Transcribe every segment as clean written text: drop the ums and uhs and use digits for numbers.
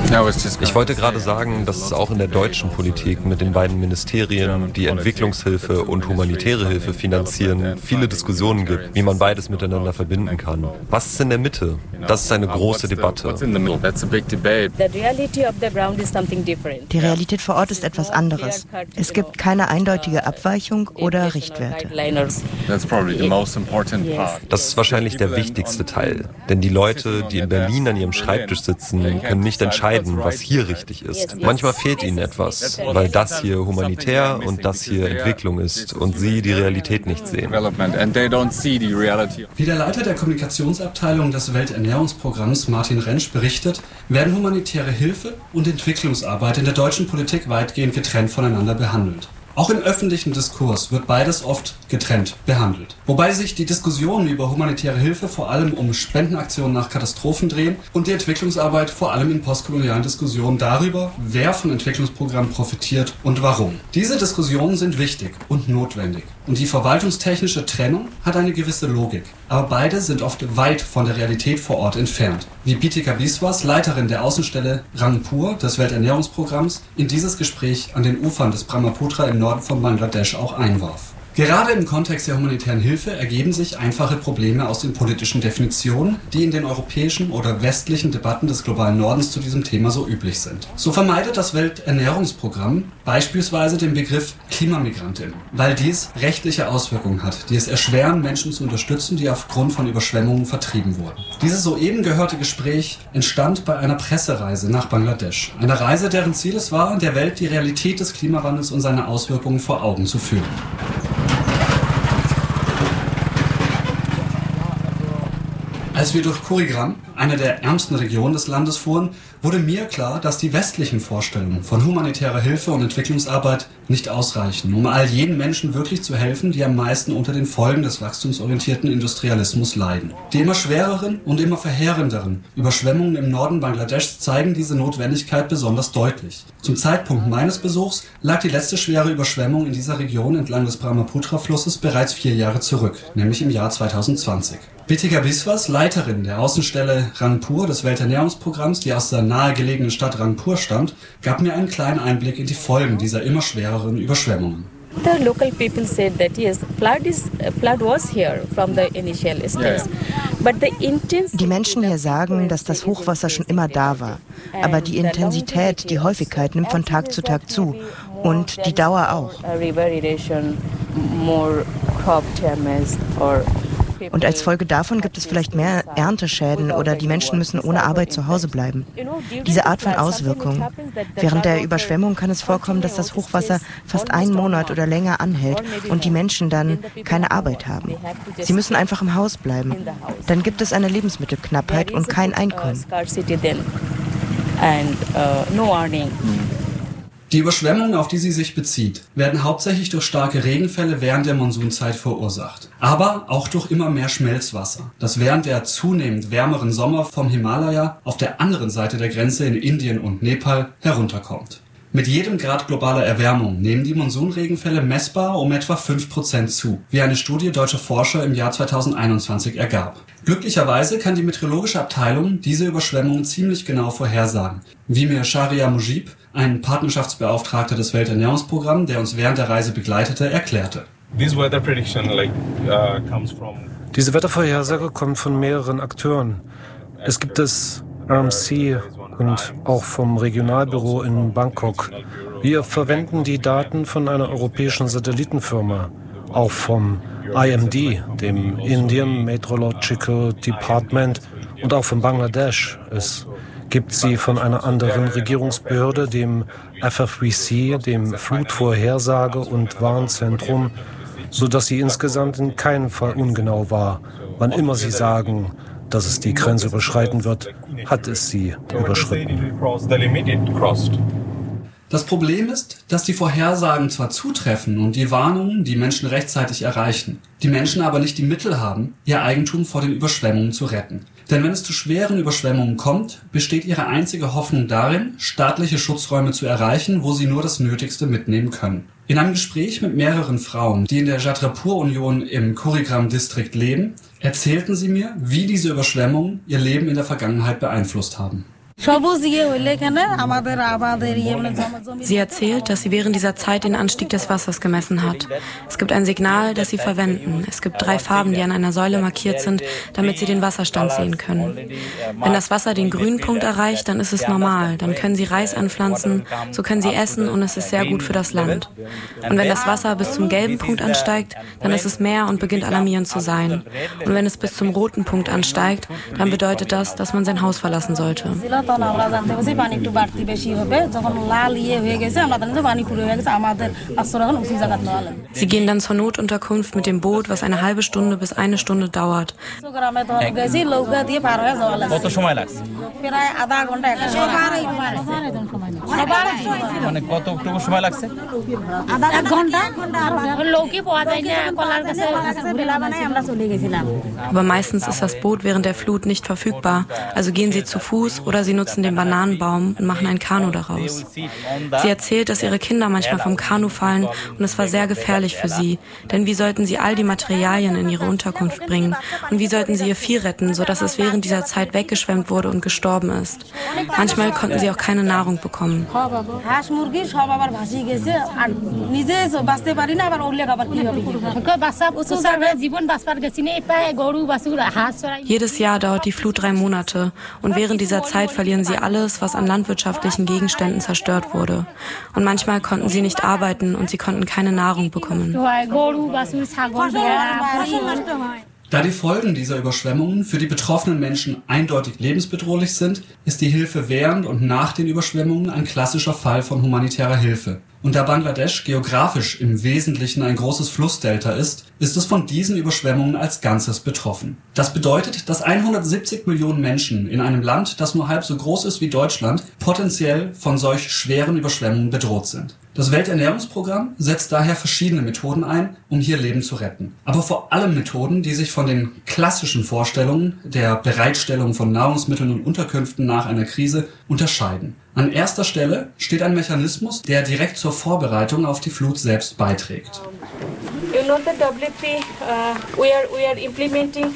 Ich wollte gerade sagen, dass es auch in der deutschen Politik mit den beiden Ministerien, die Entwicklungshilfe und humanitäre Hilfe finanzieren, viele Diskussionen gibt, wie man beides miteinander verbinden kann. Was ist in der Mitte? Das ist eine große Debatte. Die Realität vor Ort ist etwas anderes. Es gibt keine eindeutige Abweichung oder Richtwerte. Das ist wahrscheinlich der wichtigste Teil. Denn die Leute, die in Berlin an ihrem Schreibtisch sitzen, können nicht entscheiden, was hier richtig ist. Manchmal fehlt ihnen etwas, weil das hier humanitär und das hier Entwicklung ist und sie die Realität nicht sehen. Wie der Leiter der Kommunikationsabteilung des Welternährungsprogramms Martin Rentsch berichtet, werden humanitäre Hilfe und Entwicklungsarbeit in der deutschen Politik weitgehend getrennt voneinander behandelt. Auch im öffentlichen Diskurs wird beides oft getrennt behandelt. Wobei sich die Diskussionen über humanitäre Hilfe vor allem um Spendenaktionen nach Katastrophen drehen und die Entwicklungsarbeit vor allem in postkolonialen Diskussionen darüber, wer von Entwicklungsprogrammen profitiert und warum. Diese Diskussionen sind wichtig und notwendig. Und die verwaltungstechnische Trennung hat eine gewisse Logik. Aber beide sind oft weit von der Realität vor Ort entfernt. Wie Bitika Biswas, Leiterin der Außenstelle Rangpur des Welternährungsprogramms, in dieses Gespräch an den Ufern des Brahmaputra im Norden von Bangladesch auch einwarf. Gerade im Kontext der humanitären Hilfe ergeben sich einfache Probleme aus den politischen Definitionen, die in den europäischen oder westlichen Debatten des globalen Nordens zu diesem Thema so üblich sind. So vermeidet das Welternährungsprogramm beispielsweise den Begriff Klimamigrantin, weil dies rechtliche Auswirkungen hat, die es erschweren, Menschen zu unterstützen, die aufgrund von Überschwemmungen vertrieben wurden. Dieses soeben gehörte Gespräch entstand bei einer Pressereise nach Bangladesch. Eine Reise, deren Ziel es war, der Welt die Realität des Klimawandels und seine Auswirkungen vor Augen zu führen. Als wir durch Kurigram, eine der ärmsten Regionen des Landes, fuhren, wurde mir klar, dass die westlichen Vorstellungen von humanitärer Hilfe und Entwicklungsarbeit nicht ausreichen, um all jenen Menschen wirklich zu helfen, die am meisten unter den Folgen des wachstumsorientierten Industrialismus leiden. Die immer schwereren und immer verheerenderen Überschwemmungen im Norden Bangladeschs zeigen diese Notwendigkeit besonders deutlich. Zum Zeitpunkt meines Besuchs lag die letzte schwere Überschwemmung in dieser Region entlang des Brahmaputra-Flusses bereits 4 Jahre zurück, nämlich im Jahr 2020. Bitika Biswas, Leiterin der Außenstelle Rangpur des Welternährungsprogramms, die aus der nahegelegenen Stadt Rangpur stammt, gab mir einen kleinen Einblick in die Folgen dieser immer schwereren Überschwemmungen. The local people said that yes, flood was here from the initial stage. But the intense. Die Menschen hier sagen, dass das Hochwasser schon immer da war. Aber die Intensität, die Häufigkeit nimmt von Tag zu Tag zu. Und die Dauer auch. Und als Folge davon gibt es vielleicht mehr Ernteschäden oder die Menschen müssen ohne Arbeit zu Hause bleiben. Diese Art von Auswirkungen. Während der Überschwemmung kann es vorkommen, dass das Hochwasser fast 1 Monat oder länger anhält und die Menschen dann keine Arbeit haben. Sie müssen einfach im Haus bleiben. Dann gibt es eine Lebensmittelknappheit und kein Einkommen. Die Überschwemmungen, auf die sie sich bezieht, werden hauptsächlich durch starke Regenfälle während der Monsunzeit verursacht. Aber auch durch immer mehr Schmelzwasser, das während der zunehmend wärmeren Sommer vom Himalaya auf der anderen Seite der Grenze in Indien und Nepal herunterkommt. Mit jedem Grad globaler Erwärmung nehmen die Monsunregenfälle messbar um etwa 5% zu, wie eine Studie deutscher Forscher im Jahr 2021 ergab. Glücklicherweise kann die meteorologische Abteilung diese Überschwemmungen ziemlich genau vorhersagen, wie mir Sharia Mujib, ein Partnerschaftsbeauftragter des Welternährungsprogramms, der uns während der Reise begleitete, erklärte. Diese Wettervorhersage kommt von mehreren Akteuren. Es gibt das RMC und auch vom Regionalbüro in Bangkok. Wir verwenden die Daten von einer europäischen Satellitenfirma, auch vom IMD, dem Indian Meteorological Department, und auch von Bangladesch. Es gibt sie von einer anderen Regierungsbehörde, dem FFVC, dem Flutvorhersage- und Warnzentrum, sodass sie insgesamt in keinem Fall ungenau war. Wann immer sie sagen, dass es die Grenze überschreiten wird, hat es sie überschritten. Das Problem ist, dass die Vorhersagen zwar zutreffen und die Warnungen die Menschen rechtzeitig erreichen, die Menschen aber nicht die Mittel haben, ihr Eigentum vor den Überschwemmungen zu retten. Denn wenn es zu schweren Überschwemmungen kommt, besteht ihre einzige Hoffnung darin, staatliche Schutzräume zu erreichen, wo sie nur das Nötigste mitnehmen können. In einem Gespräch mit mehreren Frauen, die in der Jadranpur-Union im Kurigram-Distrikt leben, erzählten sie mir, wie diese Überschwemmungen ihr Leben in der Vergangenheit beeinflusst haben. Sie erzählt, dass sie während dieser Zeit den Anstieg des Wassers gemessen hat. Es gibt ein Signal, das sie verwenden. Es gibt 3 Farben, die an einer Säule markiert sind, damit sie den Wasserstand sehen können. Wenn das Wasser den grünen Punkt erreicht, dann ist es normal. Dann können sie Reis anpflanzen, so können sie essen und es ist sehr gut für das Land. Und wenn das Wasser bis zum gelben Punkt ansteigt, dann ist es mehr und beginnt alarmierend zu sein. Und wenn es bis zum roten Punkt ansteigt, dann bedeutet das, dass man sein Haus verlassen sollte. Sie gehen dann zur Notunterkunft mit dem Boot, was eine halbe Stunde bis 1 Stunde dauert. Aber meistens ist das Boot während der Flut nicht verfügbar, also gehen sie zu Fuß oder sie nutzen den Bananenbaum und machen ein Kanu daraus. Sie erzählt, dass ihre Kinder manchmal vom Kanu fallen und es war sehr gefährlich für sie, denn wie sollten sie all die Materialien in ihre Unterkunft bringen und wie sollten sie ihr Vieh retten, sodass es während dieser Zeit weggeschwemmt wurde und gestorben ist. Manchmal konnten sie auch keine Nahrung bekommen. Jedes Jahr dauert die Flut 3 Monate und während dieser Zeit verlieren sie alles, was an landwirtschaftlichen Gegenständen zerstört wurde. Und manchmal konnten sie nicht arbeiten und sie konnten keine Nahrung bekommen. Da die Folgen dieser Überschwemmungen für die betroffenen Menschen eindeutig lebensbedrohlich sind, ist die Hilfe während und nach den Überschwemmungen ein klassischer Fall von humanitärer Hilfe. Und da Bangladesch geografisch im Wesentlichen ein großes Flussdelta ist es von diesen Überschwemmungen als Ganzes betroffen. Das bedeutet, dass 170 Millionen Menschen in einem Land, das nur halb so groß ist wie Deutschland, potenziell von solch schweren Überschwemmungen bedroht sind. Das Welternährungsprogramm setzt daher verschiedene Methoden ein, um hier Leben zu retten. Aber vor allem Methoden, die sich von den klassischen Vorstellungen der Bereitstellung von Nahrungsmitteln und Unterkünften nach einer Krise unterscheiden. An erster Stelle steht ein Mechanismus, der direkt zur Vorbereitung auf die Flut selbst beiträgt. You know the WP, we are implementing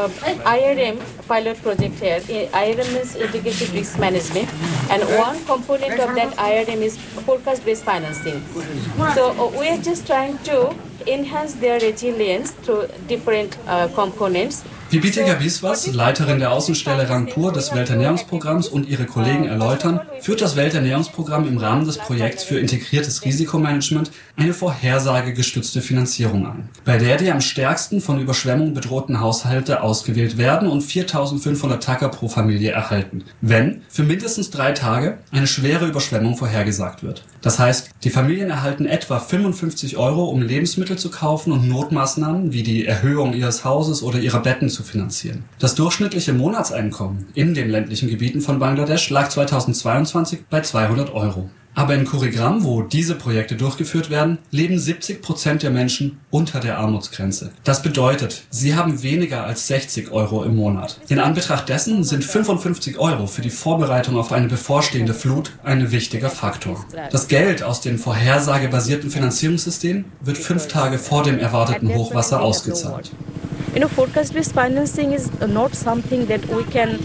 IRM pilot project here. IRM is Integrated Risk Management, and one component of that IRM is forecast-based financing. So we are just trying to enhance their resilience through different components. Wie Bitika Biswas, Leiterin der Außenstelle Rangpur des Welternährungsprogramms und ihre Kollegen erläutern, führt das Welternährungsprogramm im Rahmen des Projekts für integriertes Risikomanagement eine vorhersagegestützte Finanzierung ein, bei der die am stärksten von Überschwemmungen bedrohten Haushalte ausgewählt werden und 4.500 Taka pro Familie erhalten, wenn für mindestens 3 Tage eine schwere Überschwemmung vorhergesagt wird. Das heißt, die Familien erhalten etwa 55 €, um Lebensmittel zu kaufen und Notmaßnahmen wie die Erhöhung ihres Hauses oder ihrer Betten zu finanzieren. Das durchschnittliche Monatseinkommen in den ländlichen Gebieten von Bangladesch lag 2022 bei 200 €. Aber in Kurigram, wo diese Projekte durchgeführt werden, leben 70% der Menschen unter der Armutsgrenze. Das bedeutet, sie haben weniger als 60 € im Monat. In Anbetracht dessen sind 55 € für die Vorbereitung auf eine bevorstehende Flut ein wichtiger Faktor. Das Geld aus dem vorhersagebasierten Finanzierungssystem wird 5 Tage vor dem erwarteten Hochwasser ausgezahlt. You know, forecast-based financing is not something that we can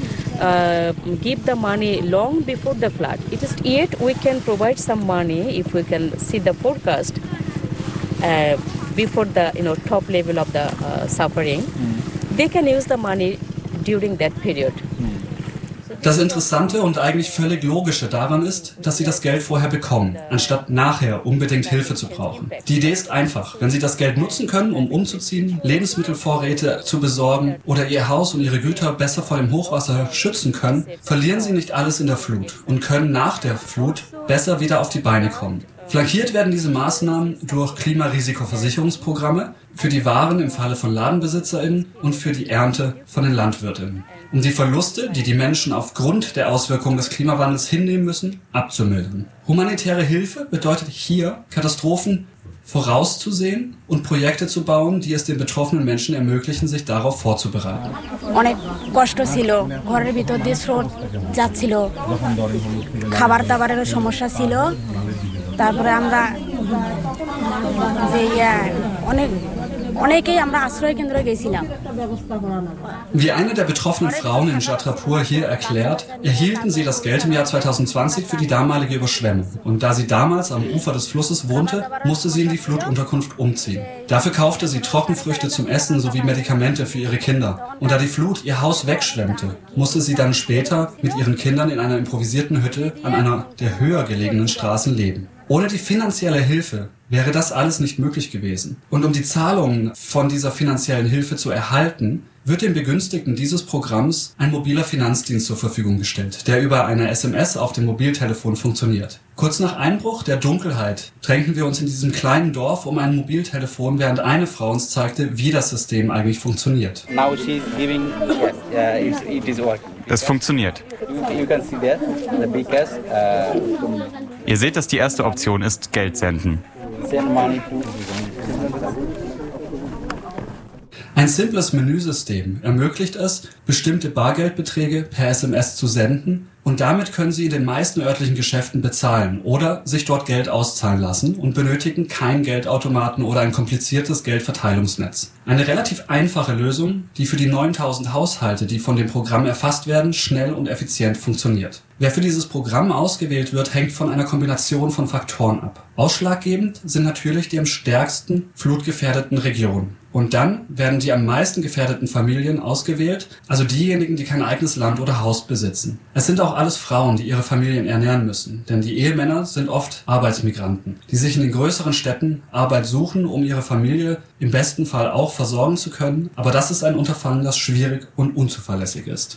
give the money long before the flood. It is yet we can provide some money if we can see the forecast before the top level of the suffering. They can use the money during that period. Das Interessante und eigentlich völlig Logische daran ist, dass sie das Geld vorher bekommen, anstatt nachher unbedingt Hilfe zu brauchen. Die Idee ist einfach. Wenn sie das Geld nutzen können, um umzuziehen, Lebensmittelvorräte zu besorgen oder ihr Haus und ihre Güter besser vor dem Hochwasser schützen können, verlieren sie nicht alles in der Flut und können nach der Flut besser wieder auf die Beine kommen. Flankiert werden diese Maßnahmen durch Klimarisikoversicherungsprogramme für die Waren im Falle von LadenbesitzerInnen und für die Ernte von den LandwirtInnen, um die Verluste, die die Menschen aufgrund der Auswirkungen des Klimawandels hinnehmen müssen, abzumildern. Humanitäre Hilfe bedeutet hier, Katastrophen vorauszusehen und Projekte zu bauen, die es den betroffenen Menschen ermöglichen, sich darauf vorzubereiten. অনেক কষ্ট ছিল, ঘরের ভিতর দিয়ে স্রোত যাচ্ছিল, খাবার দাবারের সমস্যা ছিল, তারপরে আমরা যে অনেক Wie eine der betroffenen Frauen in Chhatrapur hier erklärt, erhielten sie das Geld im Jahr 2020 für die damalige Überschwemmung. Und da sie damals am Ufer des Flusses wohnte, musste sie in die Flutunterkunft umziehen. Dafür kaufte sie Trockenfrüchte zum Essen sowie Medikamente für ihre Kinder. Und da die Flut ihr Haus wegschwemmte, musste sie dann später mit ihren Kindern in einer improvisierten Hütte an einer der höher gelegenen Straßen leben. Ohne die finanzielle Hilfe wäre das alles nicht möglich gewesen. Und um die Zahlungen von dieser finanziellen Hilfe zu erhalten, wird den Begünstigten dieses Programms ein mobiler Finanzdienst zur Verfügung gestellt, der über eine SMS auf dem Mobiltelefon funktioniert. Kurz nach Einbruch der Dunkelheit drängten wir uns in diesem kleinen Dorf um ein Mobiltelefon, während eine Frau uns zeigte, wie das System eigentlich funktioniert. Es funktioniert. Ihr seht, dass die erste Option ist Geld senden. Ein simples Menüsystem ermöglicht es, bestimmte Bargeldbeträge per SMS zu senden und damit können Sie in den meisten örtlichen Geschäften bezahlen oder sich dort Geld auszahlen lassen und benötigen keinen Geldautomaten oder ein kompliziertes Geldverteilungsnetz. Eine relativ einfache Lösung, die für die 9000 Haushalte, die von dem Programm erfasst werden, schnell und effizient funktioniert. Wer für dieses Programm ausgewählt wird, hängt von einer Kombination von Faktoren ab. Ausschlaggebend sind natürlich die am stärksten flutgefährdeten Regionen. Und dann werden die am meisten gefährdeten Familien ausgewählt, also diejenigen, die kein eigenes Land oder Haus besitzen. Es sind auch alles Frauen, die ihre Familien ernähren müssen, denn die Ehemänner sind oft Arbeitsmigranten, die sich in den größeren Städten Arbeit suchen, um ihre Familie im besten Fall auch versorgen zu können. Aber das ist ein Unterfangen, das schwierig und unzuverlässig ist.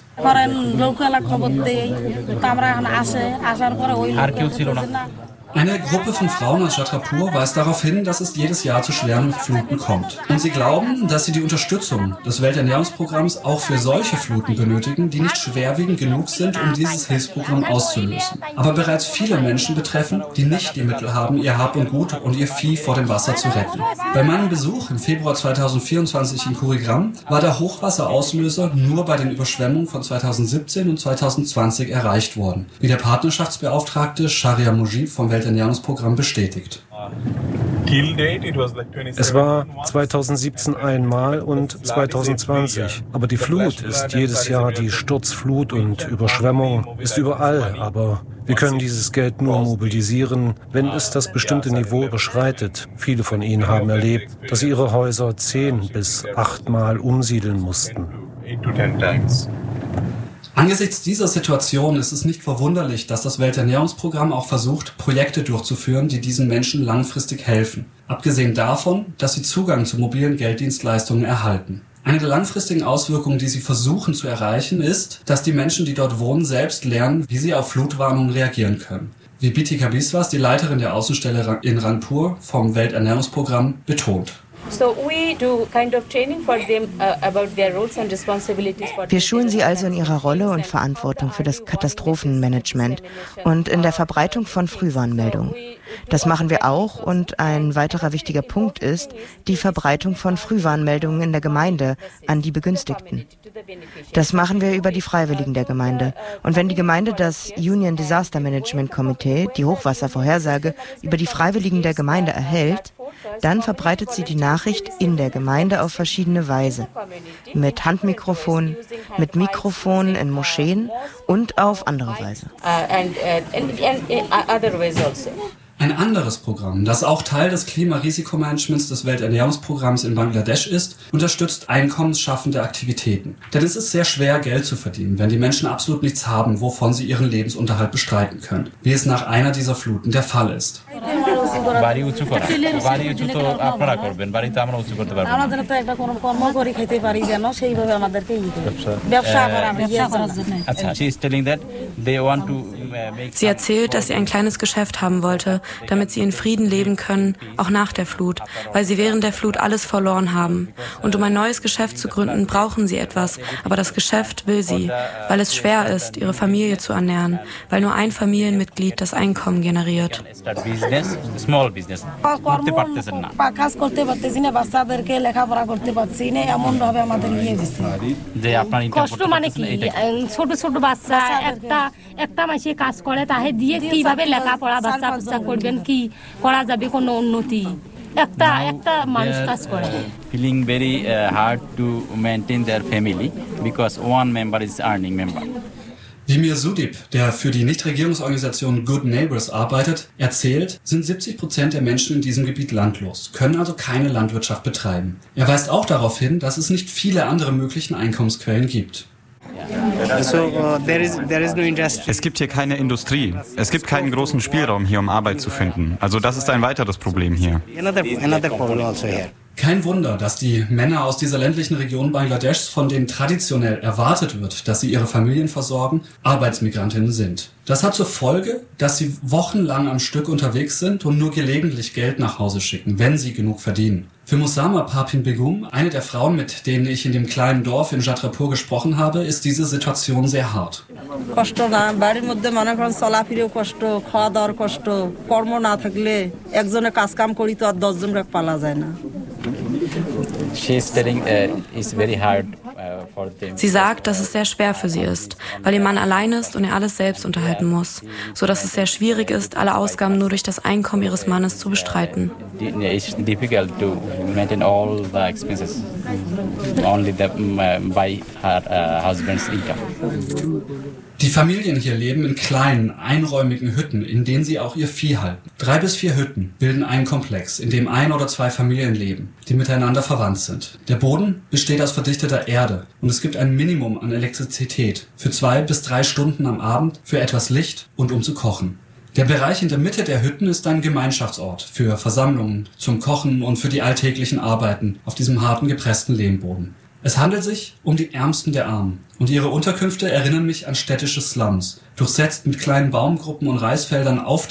Eine Gruppe von Frauen aus Chhatrapur weist darauf hin, dass es jedes Jahr zu schweren Fluten kommt. Und sie glauben, dass sie die Unterstützung des Welternährungsprogramms auch für solche Fluten benötigen, die nicht schwerwiegend genug sind, um dieses Hilfsprogramm auszulösen. Aber bereits viele Menschen betreffen, die nicht die Mittel haben, ihr Hab und Gut und ihr Vieh vor dem Wasser zu retten. Bei meinem Besuch im Februar 2024 in Kurigram war der Hochwasserauslöser nur bei den Überschwemmungen von 2017 und 2020 erreicht worden, wie der Partnerschaftsbeauftragte Sharia Mujib vom Welternährungsprogramm bestätigt. Es war 2017 einmal und 2020. Aber die Flut ist jedes Jahr, die Sturzflut und Überschwemmung ist überall. Aber wir können dieses Geld nur mobilisieren, wenn es das bestimmte Niveau überschreitet. Viele von ihnen haben erlebt, dass sie ihre Häuser 10 bis 8 Mal umsiedeln mussten. Angesichts dieser Situation ist es nicht verwunderlich, dass das Welternährungsprogramm auch versucht, Projekte durchzuführen, die diesen Menschen langfristig helfen. Abgesehen davon, dass sie Zugang zu mobilen Gelddienstleistungen erhalten. Eine der langfristigen Auswirkungen, die sie versuchen zu erreichen, ist, dass die Menschen, die dort wohnen, selbst lernen, wie sie auf Flutwarnungen reagieren können. Wie Bitika Biswas, die Leiterin der Außenstelle in Rangpur vom Welternährungsprogramm, betont. Wir schulen sie also in ihrer Rolle und Verantwortung für das Katastrophenmanagement und in der Verbreitung von Frühwarnmeldungen. Das machen wir auch und ein weiterer wichtiger Punkt ist die Verbreitung von Frühwarnmeldungen in der Gemeinde an die Begünstigten. Das machen wir über die Freiwilligen der Gemeinde. Und wenn die Gemeinde das Union Disaster Management Committee, die Hochwasservorhersage, über die Freiwilligen der Gemeinde erhält, dann verbreitet sie die Nachricht in der Gemeinde auf verschiedene Weise. Mit Handmikrofonen, mit Mikrofonen in Moscheen und auf andere Weise. Ein anderes Programm, das auch Teil des Klimarisikomanagements des Welternährungsprogramms in Bangladesch ist, unterstützt einkommensschaffende Aktivitäten. Denn es ist sehr schwer, Geld zu verdienen, wenn die Menschen absolut nichts haben, wovon sie ihren Lebensunterhalt bestreiten können, wie es nach einer dieser Fluten der Fall ist. Sie erzählt, dass sie ein kleines Geschäft haben wollte, damit sie in Frieden leben können, auch nach der Flut, weil sie während der Flut alles verloren haben. Und um ein neues Geschäft zu gründen, brauchen sie etwas, aber das Geschäft will sie, weil es schwer ist, ihre Familie zu ernähren, weil nur ein Familienmitglied das Einkommen generiert. একটা মাসে কাজ করে তাহে দিয়ে কিভাবে লেখাপড়া বাচ্চা করবেন কি করা যাবে কোনো উন্নতি feeling very hard to maintain their family because one member is earning member. Vimir Sudip, der für die Nichtregierungsorganisation Good Neighbors arbeitet, erzählt, sind 70% der Menschen in diesem Gebiet landlos, können also keine Landwirtschaft betreiben. Er weist auch darauf hin, dass es nicht viele andere möglichen Einkommensquellen gibt. Es gibt hier keine Industrie. Es gibt keinen großen Spielraum hier, um Arbeit zu finden. Also das ist ein weiteres Problem hier. Kein Wunder, dass die Männer aus dieser ländlichen Region Bangladeschs, von denen traditionell erwartet wird, dass sie ihre Familien versorgen, Arbeitsmigrantinnen sind. Das hat zur Folge, dass sie wochenlang am Stück unterwegs sind und nur gelegentlich Geld nach Hause schicken, wenn sie genug verdienen. Für Musama Papin Begum, eine der Frauen, mit denen ich in dem kleinen Dorf in Jatrapur gesprochen habe, ist diese Situation sehr hart. Sie sagt, dass es sehr schwer für sie ist, weil ihr Mann allein ist und er alles selbst unterhalten muss, so dass es sehr schwierig ist, alle Ausgaben nur durch das Einkommen ihres Mannes zu bestreiten. It's difficult to maintain all the expenses only by her husband's income. Die Familien hier leben in kleinen, einräumigen Hütten, in denen sie auch ihr Vieh halten. 3 bis 4 Hütten bilden einen Komplex, in dem 1 oder 2 Familien leben, die miteinander verwandt sind. Der Boden besteht aus verdichteter Erde und es gibt ein Minimum an Elektrizität für 2 bis 3 Stunden am Abend, für etwas Licht und um zu kochen. Der Bereich in der Mitte der Hütten ist ein Gemeinschaftsort für Versammlungen, zum Kochen und für die alltäglichen Arbeiten auf diesem harten, gepressten Lehmboden. Es handelt sich um die Ärmsten der Armen und ihre Unterkünfte erinnern mich an städtische Slums, durchsetzt mit kleinen Baumgruppen und Reisfeldern auf